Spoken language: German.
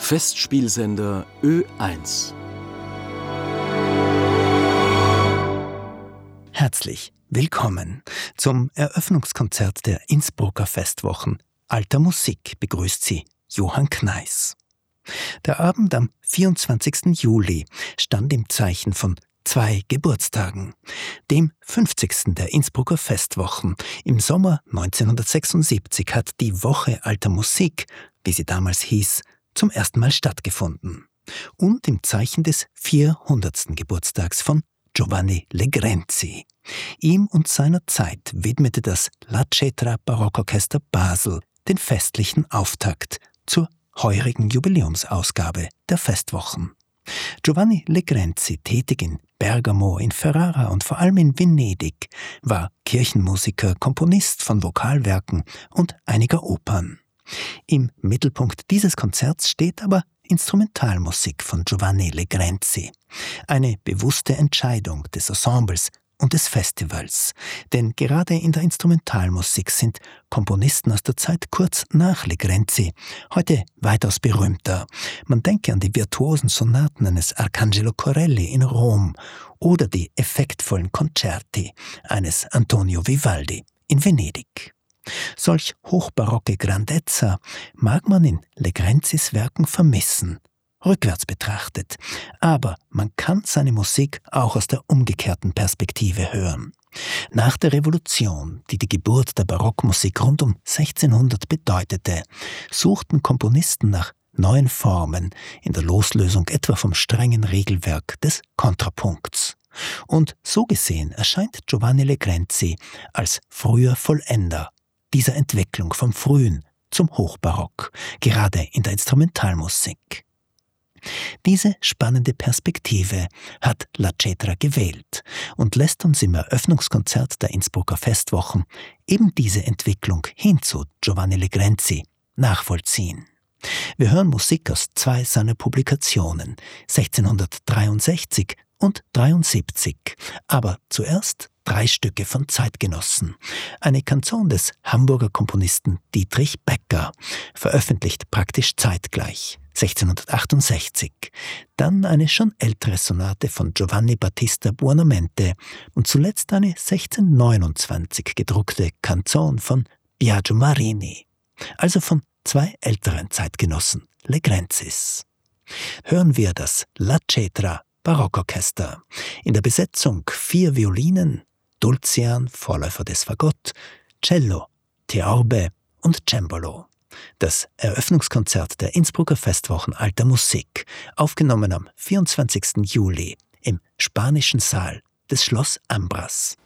Festspielsender Ö1. Herzlich willkommen zum Eröffnungskonzert der Innsbrucker Festwochen Alter Musik begrüßt Sie Johann Kneis. Der Abend am 24. Juli stand im Zeichen von 2 Geburtstagen, dem 50. der Innsbrucker Festwochen. Im Sommer 1976 hat die Woche Alter Musik, wie sie damals hieß, zum ersten Mal stattgefunden. Und im Zeichen des 400. Geburtstags von Giovanni Legrenzi. Ihm und seiner Zeit widmete das La Cetra Barockorchester Basel den festlichen Auftakt zur heurigen Jubiläumsausgabe der Festwochen. Giovanni Legrenzi, tätig in Bergamo, in Ferrara und vor allem in Venedig, war Kirchenmusiker, Komponist von Vokalwerken und einiger Opern. Im Mittelpunkt dieses Konzerts steht aber Instrumentalmusik von Giovanni Legrenzi. Eine bewusste Entscheidung des Ensembles und des Festivals. Denn gerade in der Instrumentalmusik sind Komponisten aus der Zeit kurz nach Legrenzi heute weitaus berühmter. Man denke an die virtuosen Sonaten eines Arcangelo Corelli in Rom oder die effektvollen Concerti eines Antonio Vivaldi in Venedig. Solch hochbarocke Grandezza mag man in Legrenzis Werken vermissen, rückwärts betrachtet, aber man kann seine Musik auch aus der umgekehrten Perspektive hören. Nach der Revolution, die die Geburt der Barockmusik rund um 1600 bedeutete, suchten Komponisten nach neuen Formen in der Loslösung etwa vom strengen Regelwerk des Kontrapunkts. Und so gesehen erscheint Giovanni Legrenzi als früher Vollender dieser Entwicklung vom Frühen zum Hochbarock, gerade in der Instrumentalmusik. Diese spannende Perspektive hat La Cetra gewählt und lässt uns im Eröffnungskonzert der Innsbrucker Festwochen eben diese Entwicklung hin zu Giovanni Legrenzi nachvollziehen. Wir hören Musik aus 2 seiner Publikationen, 1663 und 73, aber zuerst 3 Stücke von Zeitgenossen. Eine Canzone des Hamburger Komponisten Dietrich Becker, veröffentlicht praktisch zeitgleich, 1668. Dann eine schon ältere Sonate von Giovanni Battista Buonamente und zuletzt eine 1629 gedruckte Canzone von Biagio Marini, also von 2 älteren Zeitgenossen Legrenzis. Hören wir das La Cetra Barockorchester. In der Besetzung 4 Violinen, Dulcian, Vorläufer des Fagott, Cello, Theorbe und Cembalo. Das Eröffnungskonzert der Innsbrucker Festwochen Alter Musik, aufgenommen am 24. Juli im Spanischen Saal des Schloss Ambras.